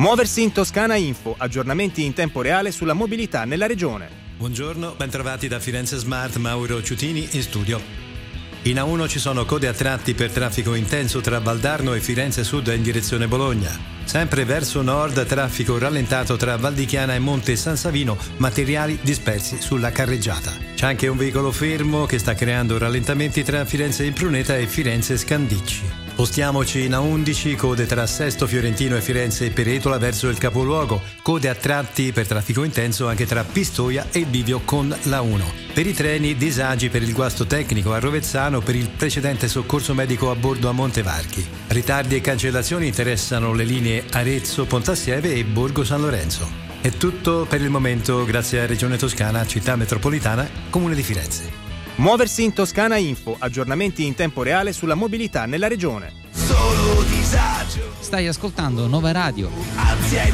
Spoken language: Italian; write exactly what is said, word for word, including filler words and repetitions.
Muoversi in Toscana Info, aggiornamenti in tempo reale sulla mobilità nella regione. Buongiorno, bentrovati da Firenze Smart, Mauro Ciutini in studio. In A uno ci sono code a tratti per traffico intenso tra Valdarno e Firenze Sud in direzione Bologna. Sempre verso nord, traffico rallentato tra Valdichiana e Monte San Savino, materiali dispersi sulla carreggiata. C'è anche un veicolo fermo che sta creando rallentamenti tra Firenze Impruneta e Firenze Scandicci. Spostiamoci in A undici, code tra Sesto Fiorentino e Firenze Peretola verso il capoluogo, code a tratti per traffico intenso anche tra Pistoia e Bivio con l'A uno. Per i treni, disagi per il guasto tecnico a Rovezzano per il precedente soccorso medico a bordo a Montevarchi. Ritardi e cancellazioni interessano le linee Arezzo, Pontassieve e Borgo San Lorenzo. È tutto per il momento, grazie a Regione Toscana, Città Metropolitana, Comune di Firenze. Muoversi in Toscana Info, aggiornamenti in tempo reale sulla mobilità nella regione. Solo disagio. Stai ascoltando Nova Radio. Anzi, hai